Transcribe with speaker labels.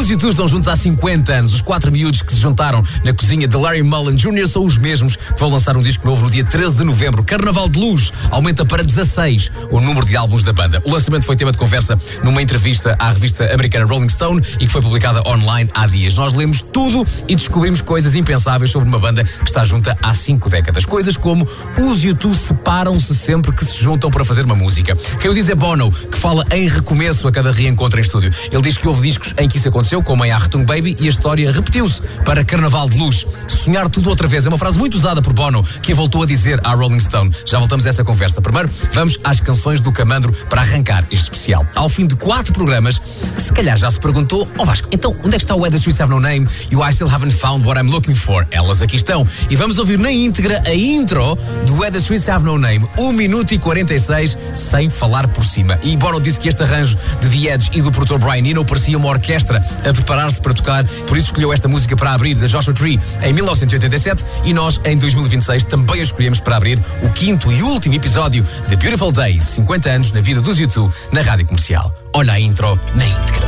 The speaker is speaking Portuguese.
Speaker 1: Os U2 estão juntos há 50 anos. Os 4 miúdos que se juntaram na cozinha de Larry Mullen Jr. são os mesmos que vão lançar um disco novo no dia 13 de novembro. Carnaval de Luz aumenta para 16 o número de álbuns da banda. O lançamento foi tema de conversa numa entrevista à revista americana Rolling Stone e que foi publicada online há dias. Nós lemos tudo e descobrimos coisas impensáveis sobre uma banda que está junta há 5 décadas. Coisas como os U2 separam-se sempre que se juntam para fazer uma música. Quem o diz é Bono, que fala em recomeço a cada reencontro em estúdio. Ele diz que houve discos em que isso aconteceu, como em Achtung Baby, e a história repetiu-se para Carnaval de Luz. Sonhar tudo outra vez é uma frase muito usada por Bono, que a voltou a dizer à Rolling Stone. Já voltamos a essa conversa. Primeiro, vamos às canções do Camandro para arrancar este especial. Ao fim de 4 programas, se calhar já se perguntou: Vasco, então onde é que está o Where the Streets Have No Name e o I Still Haven't Found What I'm Looking For? Elas aqui estão. E vamos ouvir na íntegra a intro do Where the Streets Have No Name. 1 minuto e 46, sem falar por cima. E Bono disse que este arranjo de The Edge e do produtor Brian Eno parecia uma orquestra a preparar-se para tocar, por isso escolheu esta música para abrir, da Joshua Tree, em 1987, e nós, em 2026, também a escolhemos para abrir o 5º e último episódio de Beautiful Day, 50 anos na vida dos U2, na Rádio Comercial. Olha a intro na íntegra.